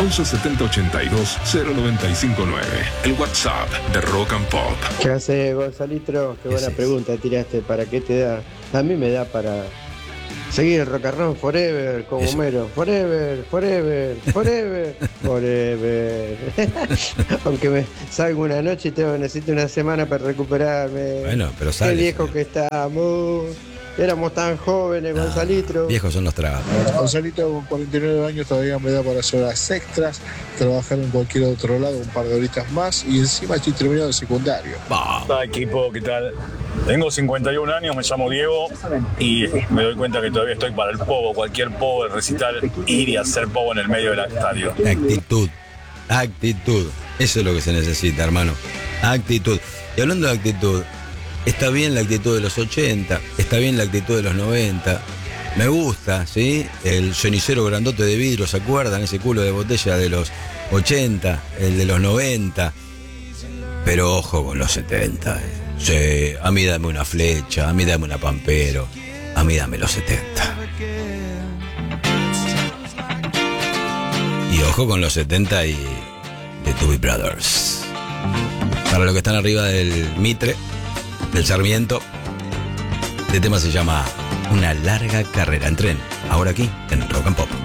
11 70 82 0959. El WhatsApp de Rock and Pop. ¿Qué haces, Gonzalitro? Qué buena pregunta tiraste. ¿Para qué te da? A mí me da para seguir el rock and roll forever, como Homero. Forever, forever, forever, forever. Aunque me salgo una noche y necesito una semana para recuperarme. Bueno, pero sale. Qué viejo que estamos. Éramos tan jóvenes, Gonzalitro. Viejos son los tragos. Gonzalito, con 49 años todavía me da para hacer horas extras, trabajar en cualquier otro lado un par de horitas más y encima estoy terminado el secundario. Hola equipo, ¿qué tal? Tengo 51 años, me llamo Diego y me doy cuenta que todavía estoy para el pogo, cualquier pogo, el recital, ir y hacer pogo en el medio del estadio. Actitud. Eso es lo que se necesita, hermano. Actitud. Y hablando de actitud, está bien la actitud de los 80, está bien la actitud de los 90. Me gusta, ¿sí? El cenicero grandote de vidrio, ¿se acuerdan? Ese culo de botella de los 80, el de los 90. Pero ojo con los 70. Sí, a mí dame una flecha, a mí dame una Pampero, a mí dame los 70. Y ojo con los 70 y de Doobie Brothers. Para los que están arriba del Mitre, del Sarmiento, este tema se llama Una larga carrera en tren. Ahora aquí, en Rock and Pop.